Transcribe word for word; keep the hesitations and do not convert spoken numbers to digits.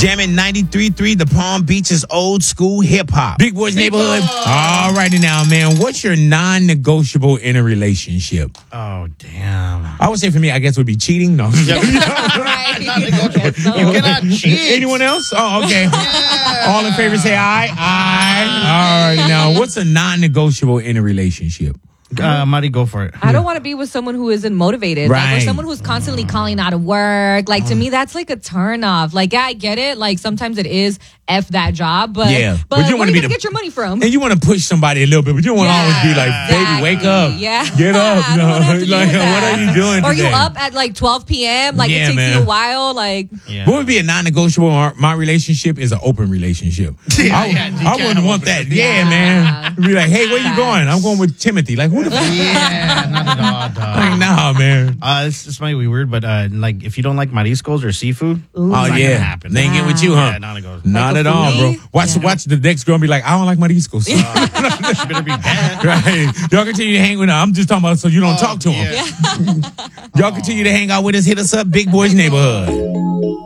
Jamming ninety-three point three, the Palm Beaches old school hip hop. Big Boys Neighborhood. All righty now, man. What's your non-negotiable in a relationship? Oh, damn. I would say for me, I guess it would be cheating. No. Right. You cannot cheat. Anyone else? Oh, okay. Yeah. All in favor say aye. Aye. All right. Now, what's a non-negotiable in a relationship? Uh, Mari, go for it. I don't want to be with someone who isn't motivated. Right. Like, or someone who's constantly calling out of work. Like, to me, that's like a turn off. Like, yeah, I get it. Like, sometimes it is F that job. But, Yeah. but, But you don't where wanna are be you going to the- get your money from? And you want to push somebody a little bit, but you don't want to Yeah, always be like, baby, wake up. Yeah. Get up. I don't wanna have to deal like, with what that. are you doing Or you today? up at like twelve p.m. Like, Yeah, it takes man. you a while. Like, Yeah. What would be a non-negotiable in my relationship is an open relationship. Yeah, I, yeah, you I can't wouldn't want open that. it. Yeah, Yeah. man. Be like, hey, where you Facts. going? I'm going with Timothy. Like, who the fuck? Yeah, not at all, dog. Like, nah, man. Uh, this, this might be weird, but uh, like if you don't like mariscos or seafood, Oh, it's not gonna yeah. happen. They ain't get with you, huh? Yeah, not gonna go. Not Like at a all, bro. foodie? Watch, Yeah. watch the next girl be like, I don't like mariscos. She better be bad. Right. Y'all continue to hang with her. I'm just talking about so you don't talk to him. Yeah. Y'all continue to hang out with us. Hit us up, Big Boys Neighborhood.